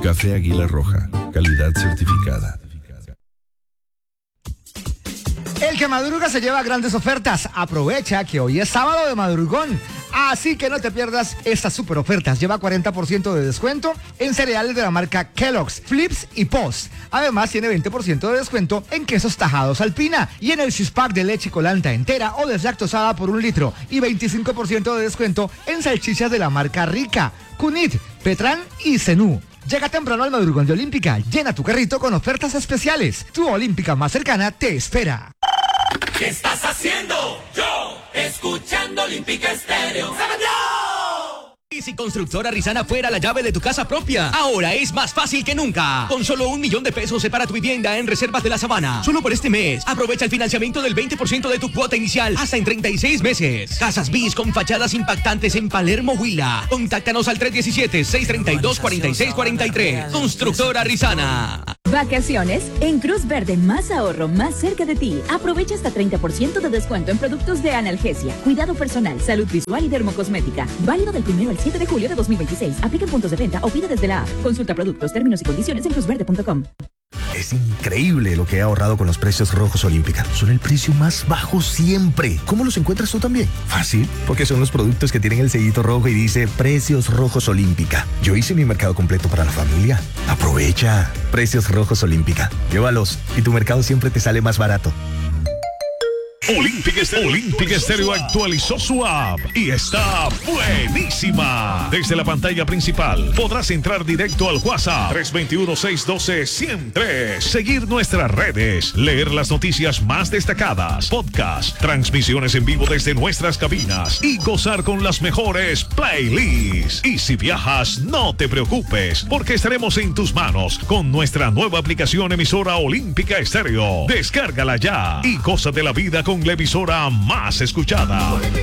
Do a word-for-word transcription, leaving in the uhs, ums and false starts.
Café Águila Roja, calidad certificada. El que madruga se lleva grandes ofertas. Aprovecha que hoy es sábado de madrugón. Así que no te pierdas estas super ofertas. Lleva cuarenta por ciento de descuento en cereales de la marca Kellogg's, Flips y Post. Además tiene veinte por ciento de descuento en quesos tajados Alpina y en el six pack de leche colanta entera o deslactosada por un litro y veinticinco por ciento de descuento en salchichas de la marca Rica, Cunit, Petran y Zenú. Llega temprano al madrugón de Olímpica. Llena tu carrito con ofertas especiales. Tu Olímpica más cercana te espera. ¿Qué estás haciendo? Yo, escuchando Olímpica Estéreo. ¡Sábado! Y si Constructora Rizana fuera la llave de tu casa propia, ahora es más fácil que nunca. Con solo un millón de pesos separa tu vivienda en Reservas de la Sabana. Solo por este mes, aprovecha el financiamiento del veinte por ciento de tu cuota inicial hasta en treinta y seis meses. Casas bis con fachadas impactantes en Palermo, Huila. Contáctanos al tres uno siete, seis tres dos, cuatro seis cuatro tres. Constructora Rizana. Vacaciones en Cruz Verde, más ahorro, más cerca de ti. Aprovecha hasta treinta por ciento de descuento en productos de analgesia, cuidado personal, salud visual y dermocosmética. Válido del primero al siete de julio de dos mil veintiséis. Aplica en puntos de venta o pide desde la app. Consulta productos, términos y condiciones en cruz verde punto com. Es increíble lo que he ahorrado con los precios rojos Olímpica. Son el precio más bajo siempre. ¿Cómo los encuentras tú también? Fácil, porque son los productos que tienen el sellito rojo y dice Precios Rojos Olímpica. Yo hice mi mercado completo para la familia. Aprovecha. Precios Rojos Olímpica. Llévalos y tu mercado siempre te sale más barato. Olímpica Estéreo, Olímpica Estéreo actualizó su app y está buenísima. Desde la pantalla principal podrás entrar directo al WhatsApp tres dos uno, seis uno dos, uno cero tres, seguir nuestras redes, leer las noticias más destacadas, podcast, transmisiones en vivo desde nuestras cabinas y gozar con las mejores playlists. Y si viajas, no te preocupes, porque estaremos en tus manos con nuestra nueva aplicación emisora Olímpica Estéreo. Descárgala ya y goza de la vida con la emisora más escuchada.